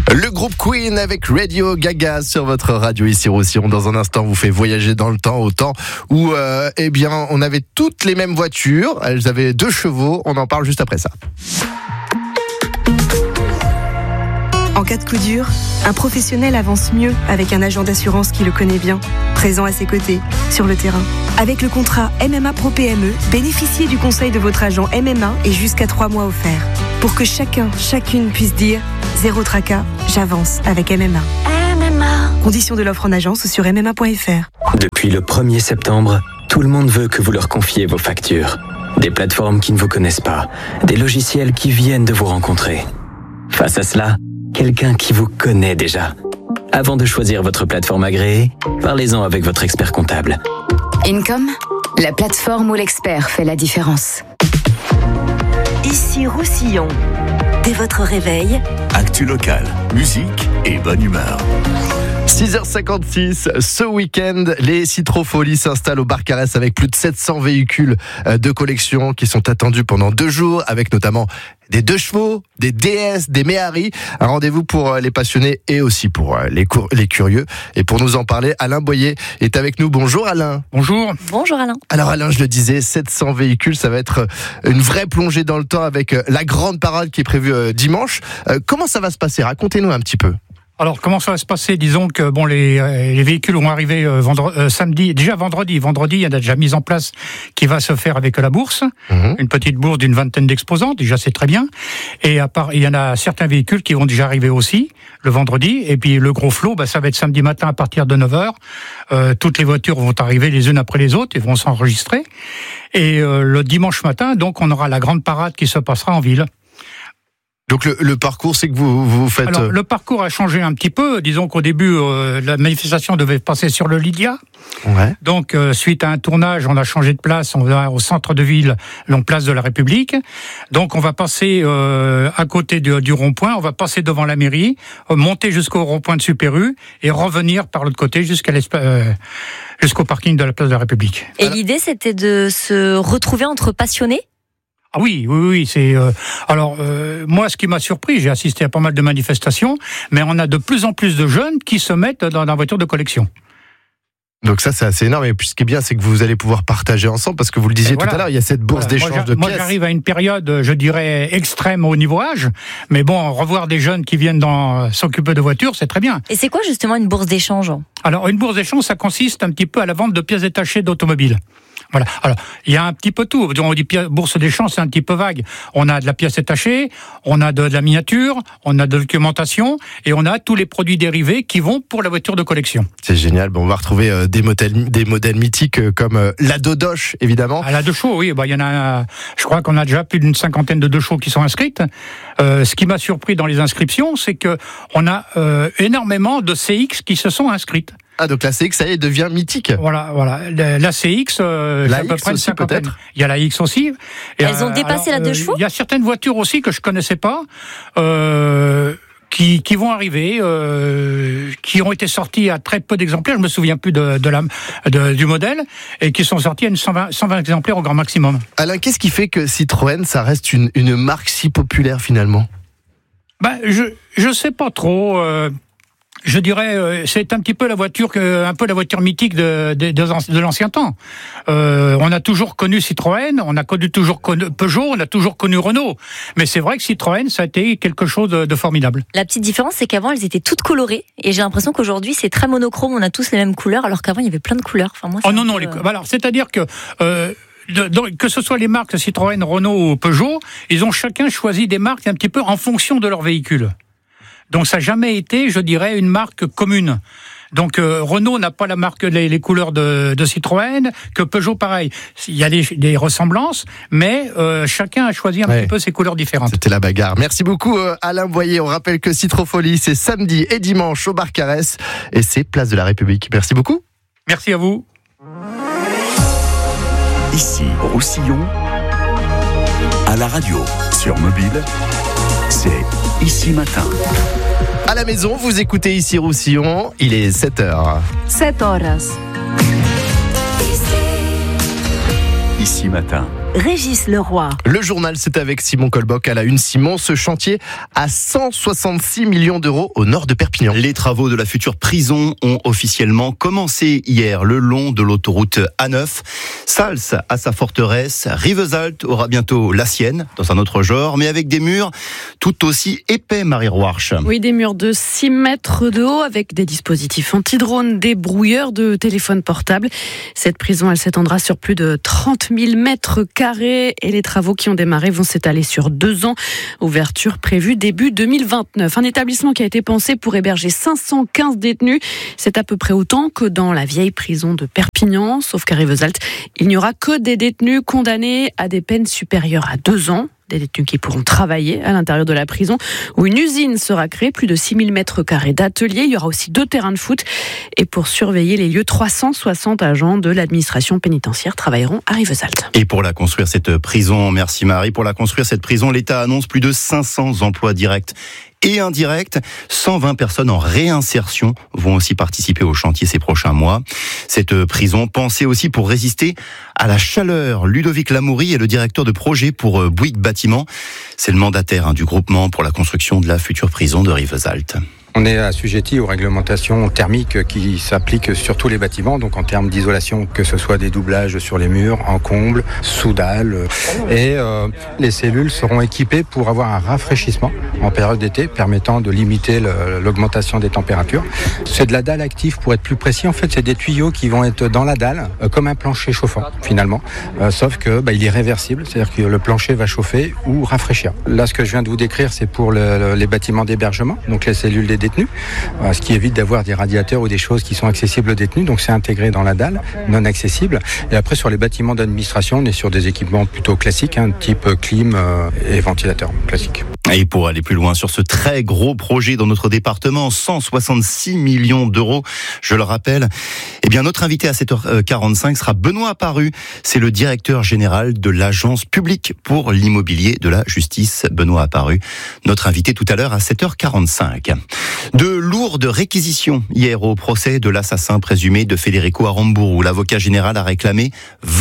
Le groupe Queen avec Radio Gaga sur votre radio ici Roussillon. Dans un instant, vous fait voyager dans le temps, au temps où on avait toutes les mêmes voitures. Elles avaient 2 chevaux. On en parle juste après ça. En cas de coup dur, un professionnel avance mieux avec un agent d'assurance qui le connaît bien, présent à ses côtés, sur le terrain. Avec le contrat MMA Pro PME, bénéficiez du conseil de votre agent MMA et jusqu'à 3 mois offerts. Pour que chacune puisse dire « Zéro tracas, j'avance avec MMA ». Conditions de l'offre en agence ou sur mma.fr. Depuis le 1er septembre, tout le monde veut que vous leur confiez vos factures. Des plateformes qui ne vous connaissent pas, des logiciels qui viennent de vous rencontrer. Face à cela, quelqu'un qui vous connaît déjà. Avant de choisir votre plateforme agréée, parlez-en avec votre expert comptable. Income, la plateforme où l'expert fait la différence. Ici Roussillon. Dès votre réveil, actu locale, musique et bonne humeur. 6h56, ce week-end, les Citrofolies s'installent au Barcarès avec plus de 700 véhicules de collection qui sont attendus pendant 2 jours, avec notamment des 2 chevaux, des DS, des Méhari. Un rendez-vous pour les passionnés et aussi pour les curieux. Et pour nous en parler, Alain Boyer est avec nous. Bonjour Alain. Bonjour. Bonjour Alain. Alors Alain, je le disais, 700 véhicules, ça va être une vraie plongée dans le temps avec la grande parade qui est prévue dimanche. Comment ça va se passer ? Racontez-nous un petit peu. Alors, comment ça va se passer ? Disons que les véhicules vont arriver samedi. Déjà vendredi, il y en a déjà mise en place qui va se faire avec la bourse. Une petite bourse d'une 20aine d'exposants, déjà c'est très bien. Et il y en a certains véhicules qui vont déjà arriver aussi le vendredi. Et puis le gros flot, ça va être samedi matin à partir de 9h. Toutes les voitures vont arriver les unes après les autres et vont s'enregistrer. Et le dimanche matin, donc, on aura la grande parade qui se passera en ville. Donc le parcours, c'est que vous faites... Alors, le parcours a changé un petit peu. Disons qu'au début, la manifestation devait passer sur le Lydia. Ouais. Donc, suite à un tournage, on a changé de place. On va au centre de ville, place de la République. Donc, on va passer à côté du rond-point. On va passer devant la mairie, monter jusqu'au rond-point de Super U et revenir par l'autre côté jusqu'au parking de la place de la République. Et l'idée, c'était de se retrouver entre passionnés ? Ah oui, c'est moi ce qui m'a surpris, j'ai assisté à pas mal de manifestations, mais on a de plus en plus de jeunes qui se mettent dans la voiture de collection. Donc ça c'est assez énorme, et puis ce qui est bien c'est que vous allez pouvoir partager ensemble, parce que vous le disiez tout à l'heure, il y a cette bourse d'échange de pièces. Moi j'arrive à une période, je dirais, extrême au niveau âge, mais bon, revoir des jeunes qui viennent s'occuper de voitures, c'est très bien. Et c'est quoi justement une bourse d'échange ? Alors une bourse d'échange, ça consiste un petit peu à la vente de pièces détachées d'automobiles. Voilà. Alors, il y a un petit peu tout. On dit bourse d'échange, c'est un petit peu vague. On a de la pièce détachée, on a de la miniature, on a de la documentation, et on a tous les produits dérivés qui vont pour la voiture de collection. C'est génial. Bon, on va retrouver des modèles mythiques comme la Dodoche, évidemment. La deux chevaux, oui. Il y en a. Je crois qu'on a déjà plus d'une 50aine de deux chevaux qui sont inscrites. Ce qui m'a surpris dans les inscriptions, c'est que on a énormément de CX qui se sont inscrites. Ah, donc la CX, ça y est, devient mythique. Voilà. La CX, la à peu X près une aussi, cinquantaine. peut-être. Il y a la X aussi. Et elles ont dépassé la 2 chevaux. Il y a certaines voitures aussi que je connaissais pas, qui vont arriver, qui ont été sorties à très peu d'exemplaires. Je me souviens plus du modèle, et qui sont sorties à 120 exemplaires au grand maximum. Alain, qu'est-ce qui fait que Citroën, ça reste une marque si populaire finalement ? Je sais pas trop. Je dirais, c'est un petit peu la voiture mythique de l'ancien temps. On a toujours connu Citroën, on a toujours connu Peugeot, on a toujours connu Renault. Mais c'est vrai que Citroën, ça a été quelque chose de formidable. La petite différence, c'est qu'avant, elles étaient toutes colorées. Et j'ai l'impression qu'aujourd'hui, c'est très monochrome. On a tous les mêmes couleurs, alors qu'avant, il y avait plein de couleurs. Enfin, moi, Alors, c'est-à-dire que que ce soit les marques Citroën, Renault ou Peugeot, ils ont chacun choisi des marques un petit peu en fonction de leur véhicule. Donc ça n'a jamais été, je dirais, une marque commune. Donc Renault n'a pas les couleurs de Citroën, que Peugeot pareil. Il y a des ressemblances, mais chacun a choisi un petit peu ses couleurs différentes. C'était la bagarre. Merci beaucoup Alain Boyer. On rappelle que Citrofolie, c'est samedi et dimanche au Barcarès, et c'est place de la République. Merci beaucoup. Merci à vous. Ici, Roussillon, à la radio, sur mobile, c'est Ici Matin. À la maison, vous écoutez Ici Roussillon, il est 7h. 7 horas. Ici Matin. Régis Leroy. Le journal, c'est avec Simon Colboc à la une. Simon, ce chantier à 166 millions d'euros au nord de Perpignan. Les travaux de la future prison ont officiellement commencé hier le long de l'autoroute A9. Sals a sa forteresse, Rivesaltes aura bientôt la sienne, dans un autre genre, mais avec des murs tout aussi épais, Marie Roarch. Oui, des murs de 6 mètres de haut avec des dispositifs anti-drones, des brouilleurs de téléphones portables. Cette prison, elle s'étendra sur plus de 30 000 mètres carrés et les travaux qui ont démarré vont s'étaler sur 2 ans. Ouverture prévue début 2029. Un établissement qui a été pensé pour héberger 515 détenus. C'est à peu près autant que dans la vieille prison de Perpignan, sauf qu'à Rivesaltes, il n'y aura que des détenus condamnés à des peines supérieures à 2 ans. Des détenus qui pourront travailler à l'intérieur de la prison où une usine sera créée, plus de 6 000 mètres carrés d'ateliers. Il y aura aussi 2 terrains de foot. Et pour surveiller les lieux, 360 agents de l'administration pénitentiaire travailleront à Rivesaltes. Et pour la construire, cette prison, merci Marie, pour la construire, cette prison, l'État annonce plus de 500 emplois directs et indirects. 120 personnes en réinsertion vont aussi participer au chantier ces prochains mois. Cette prison pensée aussi pour résister à la chaleur. Ludovic Lamoury est le directeur de projet pour Bouygues Bâtiment. C'est le mandataire du groupement pour la construction de la future prison de Rivesaltes. On est assujetti aux réglementations thermiques qui s'appliquent sur tous les bâtiments, donc en termes d'isolation, que ce soit des doublages sur les murs, en comble, sous dalle. Et les cellules seront équipées pour avoir un rafraîchissement en période d'été, permettant de limiter l'augmentation des températures. C'est de la dalle active, pour être plus précis. En fait, c'est des tuyaux qui vont être dans la dalle, comme un plancher chauffant, finalement. Sauf que il est réversible, c'est-à-dire que le plancher va chauffer ou rafraîchir. Là, ce que je viens de vous décrire, c'est pour les bâtiments d'hébergement, donc les cellules des détenus, ce qui évite d'avoir des radiateurs ou des choses qui sont accessibles aux détenus, donc c'est intégré dans la dalle, non accessible. Et après, sur les bâtiments d'administration, on est sur des équipements plutôt classiques, type clim et ventilateur classique. Et pour aller plus loin sur ce très gros projet dans notre département, 166 millions d'euros, je le rappelle, notre invité à 7h45 sera Benoît Apparu. C'est le directeur général de l'Agence publique pour l'immobilier de la justice, Benoît Apparu. Notre invité tout à l'heure à 7h45. De lourdes réquisitions hier au procès de l'assassin présumé de Federico Aramburu. L'avocat général a réclamé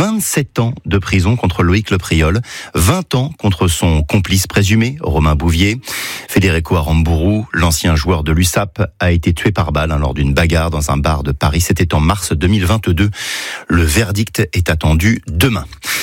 27 ans de prison contre Loïc Lepriol, 20 ans contre son complice présumé, Romain Bouvier. Federico Aramburu, l'ancien joueur de l'USAP, a été tué par balle lors d'une bagarre dans un bar de Paris. C'était en mars 2022. Le verdict est attendu demain.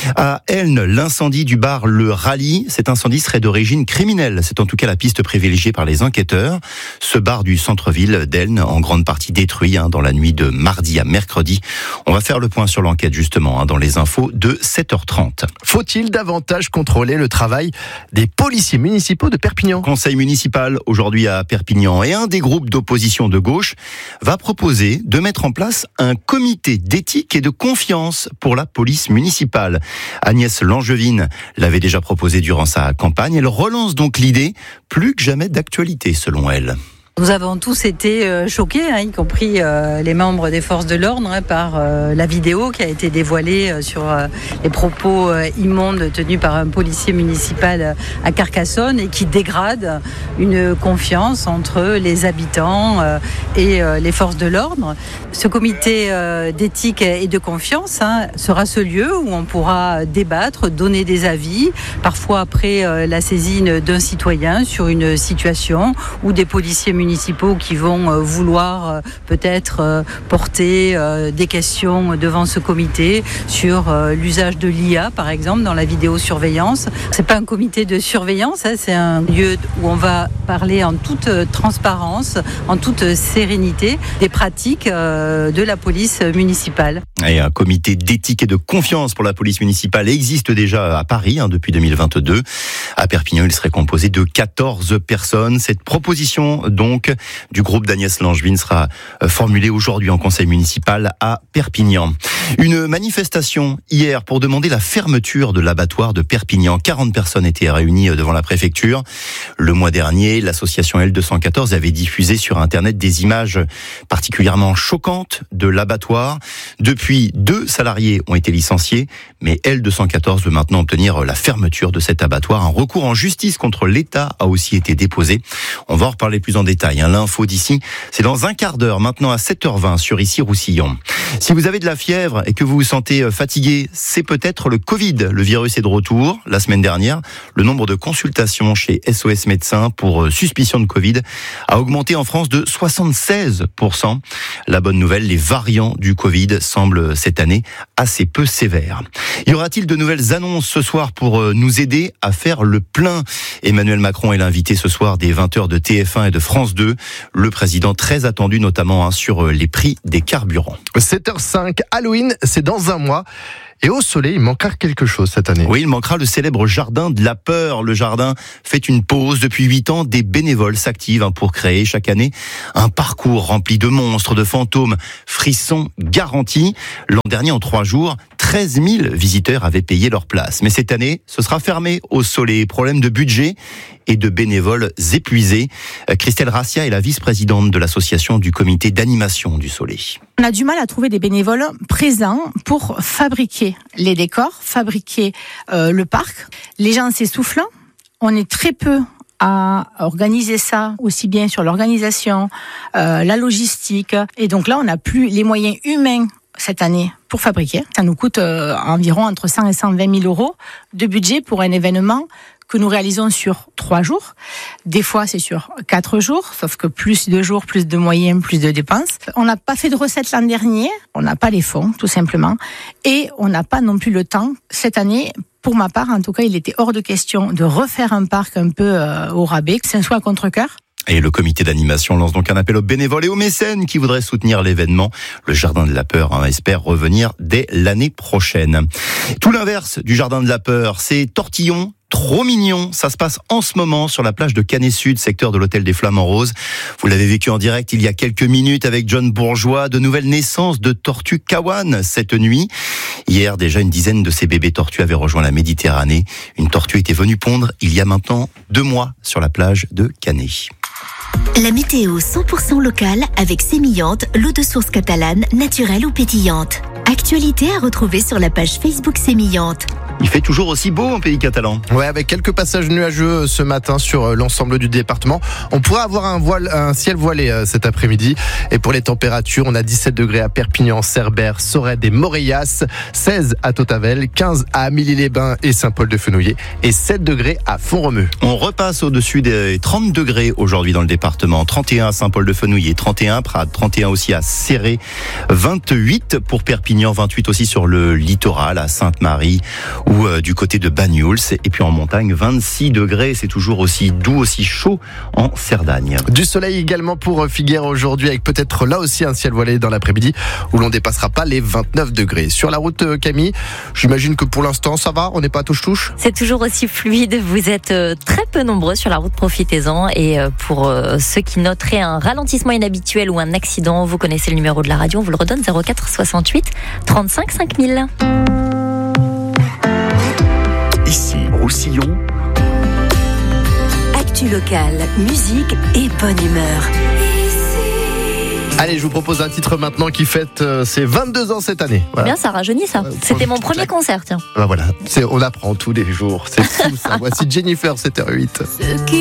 À Elne, l'incendie du bar Le Rallye. Cet incendie serait d'origine criminelle. C'est en tout cas la piste privilégiée par les enquêteurs. Ce bar du centre-ville d'Elne, en grande partie détruit dans la nuit de mardi à mercredi. On va faire le point sur l'enquête justement dans les infos de 7h30. Faut-il davantage contrôler le travail des policiers municipaux de Perpignan ? Conseil municipal aujourd'hui à Perpignan et un des groupes d'opposition de gauche va proposer de mettre en place un comité d'éthique et de confiance pour la police municipale. Agnès Langevin l'avait déjà proposé durant sa campagne. Elle relance donc l'idée, plus que jamais d'actualité selon elle. Nous avons tous été choqués, y compris les membres des forces de l'ordre, par la vidéo qui a été dévoilée sur les propos immondes tenus par un policier municipal à Carcassonne et qui dégrade une confiance entre les habitants et les forces de l'ordre. Ce comité d'éthique et de confiance sera ce lieu où on pourra débattre, donner des avis, parfois après la saisine d'un citoyen sur une situation ou des policiers municipaux qui vont vouloir peut-être porter des questions devant ce comité sur l'usage de l'IA, par exemple, dans la vidéosurveillance. C'est pas un comité de surveillance, c'est un lieu où on va parler en toute transparence, en toute sérénité des pratiques de la police municipale. Et un comité d'éthique et de confiance pour la police municipale existe déjà à Paris depuis 2022. À Perpignan, il serait composé de 14 personnes. Cette proposition donc du groupe d'Agnès Langevin sera formulée aujourd'hui en conseil municipal à Perpignan. Une manifestation hier pour demander la fermeture de l'abattoir de Perpignan. 40 personnes étaient réunies devant la préfecture. Le mois dernier, l'association L214 avait diffusé sur Internet des images particulièrement choquantes de l'abattoir. Depuis Depuis, 2 salariés ont été licenciés, mais L214 veut maintenant obtenir la fermeture de cet abattoir. Un recours en justice contre l'État a aussi été déposé. On va en reparler plus en détail. L'info d'ici, c'est dans un quart d'heure, maintenant à 7h20 sur Issy-Roussillon. Si vous avez de la fièvre et que vous vous sentez fatigué, c'est peut-être le Covid. Le virus est de retour. La semaine dernière, le nombre de consultations chez SOS Médecins pour suspicion de Covid a augmenté en France de 76%. La bonne nouvelle, les variants du Covid semblent cette année assez peu sévères. Y aura-t-il de nouvelles annonces ce soir pour nous aider à faire le plein? Emmanuel Macron est l'invité ce soir des 20h de TF1 et de France 2. Le président très attendu notamment sur les prix des carburants. 7h05, Halloween, c'est dans un mois. Et au Soleil, il manquera quelque chose cette année. Oui, il manquera le célèbre jardin de la peur. Le jardin fait une pause. Depuis 8 ans, des bénévoles s'activent pour créer chaque année un parcours rempli de monstres, de fantômes, frissons garantis. L'an dernier, en 3 jours, 13 000 visiteurs avaient payé leur place. Mais cette année, ce sera fermé au Soleil. Problème de budget et de bénévoles épuisés. Christelle Rassia est la vice-présidente de l'association du comité d'animation du Soleil. On a du mal à trouver des bénévoles présents pour fabriquer les décors, fabriquer le parc. Les gens s'essoufflent. On est très peu à organiser ça, aussi bien sur l'organisation, la logistique. Et donc là, on n'a plus les moyens humains cette année pour fabriquer. Ça nous coûte environ entre 100 et 120 000 euros de budget pour un événement que nous réalisons sur 3 jours. Des fois, c'est sur 4 jours, sauf que plus de jours, plus de moyens, plus de dépenses. On n'a pas fait de recettes l'an dernier, on n'a pas les fonds, tout simplement, et on n'a pas non plus le temps. Cette année, pour ma part, en tout cas, il était hors de question de refaire un parc un peu au rabais. C'est un choix à contre-cœur. Et le comité d'animation lance donc un appel aux bénévoles et aux mécènes qui voudraient soutenir l'événement. Le Jardin de la Peur espère revenir dès l'année prochaine. Tout l'inverse du Jardin de la Peur, c'est Tortillon. Trop mignon, ça se passe en ce moment sur la plage de Canet-Sud, secteur de l'hôtel des Flamants Roses. Vous l'avez vécu en direct il y a quelques minutes avec John Bourgeois, de nouvelles naissances de tortues kawan cette nuit. Hier, déjà une dizaine de ces bébés tortues avaient rejoint la Méditerranée. Une tortue était venue pondre il y a maintenant 2 mois sur la plage de Canet. La météo 100% locale avec Sémillante, l'eau de source catalane, naturelle ou pétillante. Actualité à retrouver sur la page Facebook Sémillante. Il fait toujours aussi beau en pays catalan. Ouais, avec quelques passages nuageux ce matin sur l'ensemble du département. On pourrait avoir un ciel voilé cet après-midi. Et pour les températures, on a 17 degrés à Perpignan, Cerbère, Sorède et Moréas, 16 à Tautavel, 15 à Amélie-les-Bains et Saint-Paul-de-Fenouillet et 7 degrés à Font-Romeu. On repasse au-dessus des 30 degrés aujourd'hui dans le département. 31 à Saint-Paul-de-Fenouillet, 31 à Prades, 31 aussi à Céré, 28 pour Perpignan, 28 aussi sur le littoral à Sainte-Marie ou du côté de Banyuls, et puis en montagne 26 degrés, c'est toujours aussi doux, aussi chaud en Cerdagne. Du soleil également pour Figueres aujourd'hui, avec peut-être là aussi un ciel voilé dans l'après-midi où l'on dépassera pas les 29 degrés. Sur la route, Camille, j'imagine que pour l'instant ça va, on n'est pas touche-touche? C'est toujours aussi fluide, vous êtes très peu nombreux sur la route, profitez-en. Et pour ceux qui noteraient un ralentissement inhabituel ou un accident, vous connaissez le numéro de la radio, on vous le redonne, 04 68 35 5000. Ici, Roussillon. Actu locale, musique et bonne humeur. Allez, je vous propose un titre maintenant qui fête ses 22 ans cette année. Voilà. Bien, ça rajeunit ça. C'était mon premier concert, tiens. Ben voilà, on apprend tous les jours. C'est fou ça. Voici Jennifer, 7h08.